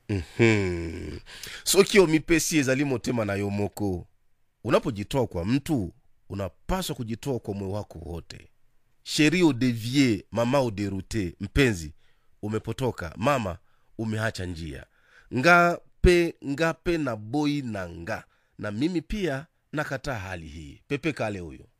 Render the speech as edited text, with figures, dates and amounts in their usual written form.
Soki omipesi ezali motema na yo moko. Unapojitoa kwa mtu, unapaswa kujitoa kwa moyo wako wote. Sheri odevie, mama oderute, mpenzi, umepotoka, mama, umeacha njia. Ngape na boy na nga. Na mimi pia nakataa hali hii. Pepe kale huyo.